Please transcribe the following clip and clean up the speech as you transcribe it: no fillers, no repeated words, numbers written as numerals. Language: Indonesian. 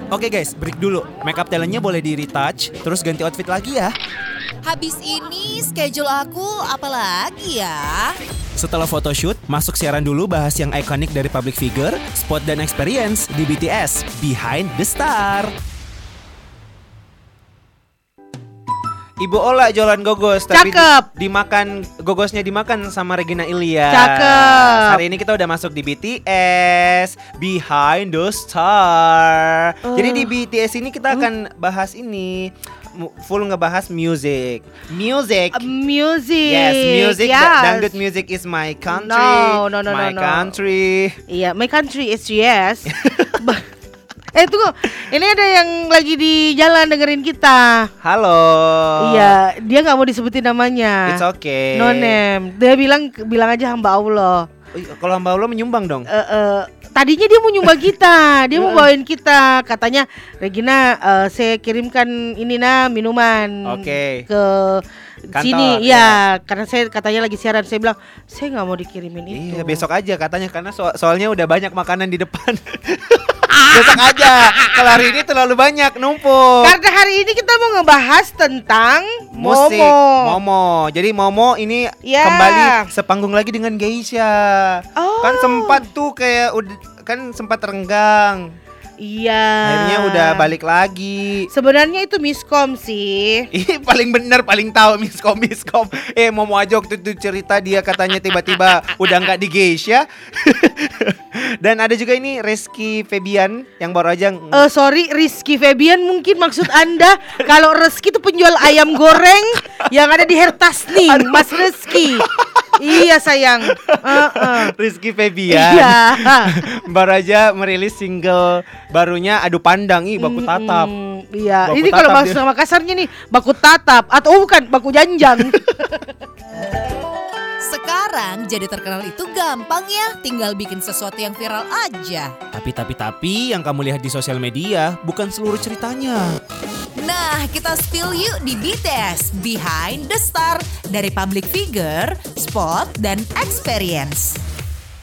Oke guys, break dulu. Makeup talentnya boleh di retouch, terus ganti outfit lagi ya. Habis ini schedule aku apa lagi ya? Setelah photoshoot, masuk siaran dulu bahas yang ikonik dari public figure, spot dan experience di BTS Behind the Star. Ibu Ola jualan gogos, tapi Cakep. dimakan gogosnya dimakan sama Regina Ilyas. Cakep. Hari ini kita udah masuk di BTS Behind the Star. Jadi di BTS ini kita akan bahas ini full ngebahas music. Music. Yes, music. Yes. Dangdut music is my country. No. My country. Iya, my country is yes. Tunggu. Ini ada yang lagi di jalan dengerin kita. Halo. Iya, dia nggak mau disebutin namanya. It's okay. No name. Dia bilang aja hamba Allah. Kalau hamba Allah menyumbang dong. Tadinya dia mau nyumbang kita, dia mau bawain kita. Katanya, Regina, saya kirimkan ini minuman. Oke. Ke Kantor, sini, ya. karena saya katanya lagi siaran. Saya bilang, saya nggak mau dikirimin itu. Iya, besok aja katanya karena soalnya udah banyak makanan di depan. Besok aja. Kalau hari ini terlalu banyak numpuk. Karena hari ini kita mau ngebahas tentang Musik Momo. Jadi Momo ini Ya. kembali sepanggung lagi dengan Geisha. Oh. Kan sempat tuh kayak kan sempat renggang. Iya. Akhirnya udah balik lagi. Sebenarnya itu miskom sih. Ih, paling benar, paling tahu miskom. Momo aja waktu itu cerita dia katanya tiba-tiba udah nggak di Geisha. Dan ada juga ini Rizky Febian yang baru aja. Sorry, Rizky Febian mungkin maksud Anda. Kalau Rizky itu penjual ayam goreng yang ada di Hertasning, Mas Rizky. Iya sayang. Rizky Febian. Iya. Baru aja merilis single barunya Adu Pandang. Ih, baku tatap. Iya. Baku Ini kalau tatap bahasa Makassarnya nih baku tatap atau bukan baku janjang. Sekarang jadi terkenal itu gampang ya, tinggal bikin sesuatu yang viral aja. Tapi yang kamu lihat di sosial media bukan seluruh ceritanya. Nah, kita spill yuk di BTS Behind the Star, dari public figure, spot, dan experience.